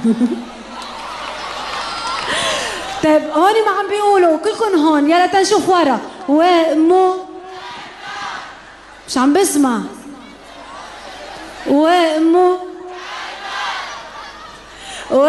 طيب هون ما عم بيقولوا كلكم هون، يلا تنشوف ورا. ومو مش عم بسمع. ومو